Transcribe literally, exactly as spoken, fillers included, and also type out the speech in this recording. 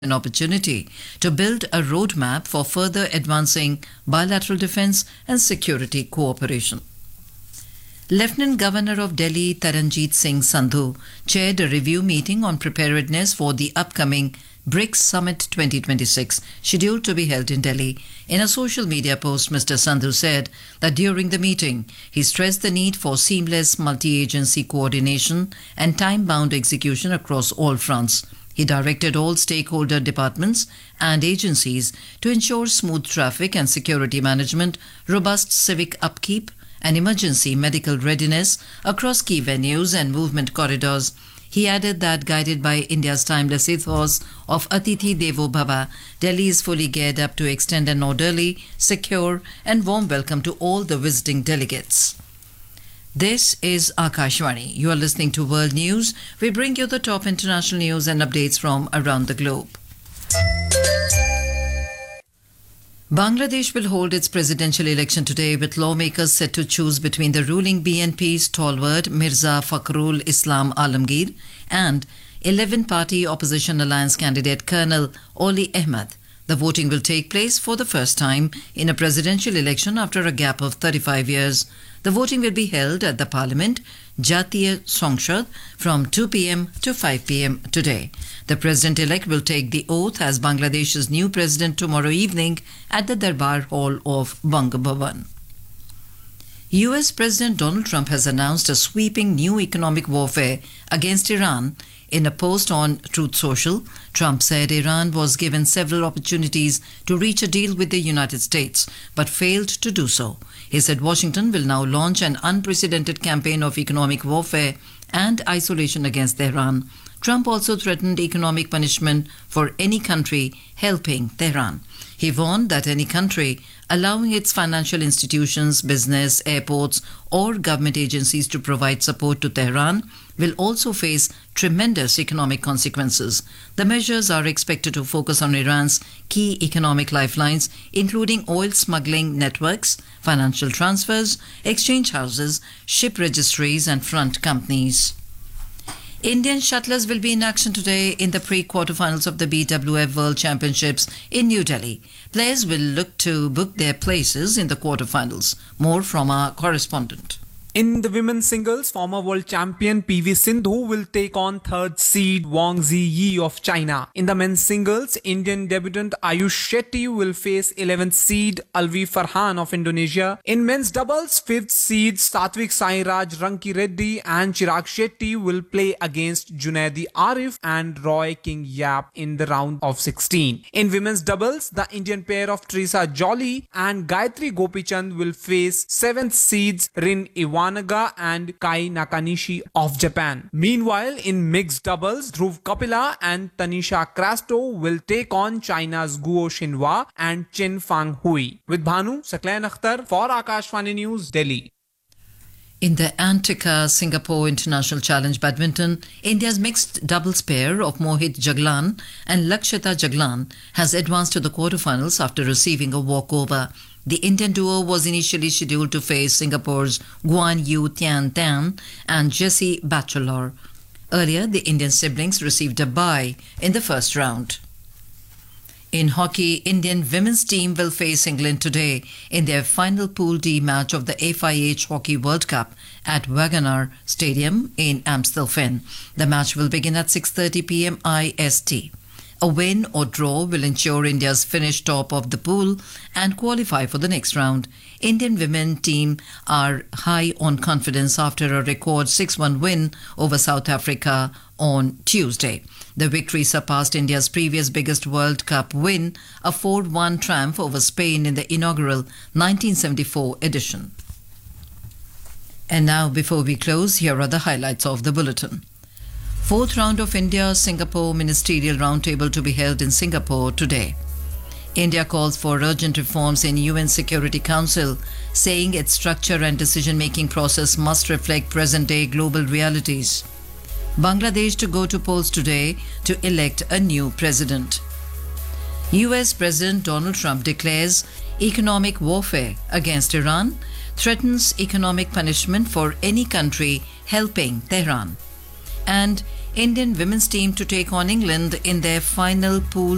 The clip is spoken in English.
an opportunity to build a roadmap for further advancing bilateral defense and security cooperation. Lieutenant Governor of Delhi Taranjeet Singh Sandhu chaired a review meeting on preparedness for the upcoming BRICS Summit twenty twenty-six, scheduled to be held in Delhi. In a social media post, Mister Sandhu said that during the meeting, he stressed the need for seamless multi-agency coordination and time-bound execution across all fronts. He directed all stakeholder departments and agencies to ensure smooth traffic and security management, robust civic upkeep, and emergency medical readiness across key venues and movement corridors. He added that, guided by India's timeless ethos of Atithi Devo Bhava, Delhi is fully geared up to extend an orderly, secure, and warm welcome to all the visiting delegates. This is Akashvani. You are listening to World News. We bring you the top international news and updates from around the globe. Bangladesh will hold its presidential election today, with lawmakers set to choose between the ruling B N P stalwart Mirza Fakhrul Islam Alamgir and eleven-party opposition alliance candidate Colonel Oli Ahmed. The voting will take place for the first time in a presidential election after a gap of thirty-five years. The voting will be held at the Parliament, Jatiya Songshad, from two p.m. to five p.m. today. The president-elect will take the oath as Bangladesh's new president tomorrow evening at the Darbar Hall of Bangabhavan. U S President Donald Trump has announced a sweeping new economic warfare against Iran. In a post on Truth Social, Trump said Iran was given several opportunities to reach a deal with the United States, but failed to do so. He said Washington will now launch an unprecedented campaign of economic warfare and isolation against Tehran. Trump also threatened economic punishment for any country helping Tehran. He warned that any country allowing its financial institutions, business, airports, or government agencies to provide support to Tehran will also face tremendous economic consequences. The measures are expected to focus on Iran's key economic lifelines, including oil smuggling networks, financial transfers, exchange houses, ship registries, and front companies. Indian shuttlers will be in action today in the pre-quarterfinals of the B W F World Championships in New Delhi. Players will look to book their places in the quarterfinals. More from our correspondent. In the women's singles, former world champion P V Sindhu will take on third seed Wang Ziyi of China. In the men's singles, Indian debutant Ayush Shetty will face eleventh seed Alvi Farhan of Indonesia. In men's doubles, fifth seed Satvik Sairaj Ranki Reddy and Chirag Shetty will play against Junaidi Arif and Roy King Yap in the round of sixteen. In women's doubles, the Indian pair of Teresa Jolly and Gayatri Gopichand will face seventh seeds Rin Iwan and Kai Nakanishi of Japan. Meanwhile, in mixed doubles, Dhruv Kapila and Tanisha Crasto will take on China's Guo Xinhua and Chen Fang Hui. With Bhanu Saklain Akhtar for Akashvani News, Delhi. In the Antica Singapore International Challenge Badminton, India's mixed doubles pair of Mohit Jaglan and Lakshita Jaglan has advanced to the quarterfinals after receiving a walkover. The Indian duo was initially scheduled to face Singapore's Guan Yu Tian Tan and Jessie Batchelor. Earlier, the Indian siblings received a bye in the first round. In hockey, Indian women's team will face England today in their final Pool D match of the F I H Hockey World Cup at Wagoner Stadium in Amstelveen. The match will begin at six thirty p.m. I S T. A win or draw will ensure India's finish top of the pool and qualify for the next round. Indian women team are high on confidence after a record six one win over South Africa on Tuesday. The victory surpassed India's previous biggest World Cup win, a four one triumph over Spain in the inaugural nineteen seventy-four edition. And now, before we close, here are the highlights of the bulletin. Fourth round of India-Singapore Ministerial Roundtable to be held in Singapore today. India calls for urgent reforms in U N Security Council, saying its structure and decision-making process must reflect present-day global realities. Bangladesh to go to polls today to elect a new president. U S President Donald Trump declares economic warfare against Iran, threatens economic punishment for any country helping Tehran. And Indian women's team to take on England in their final Pool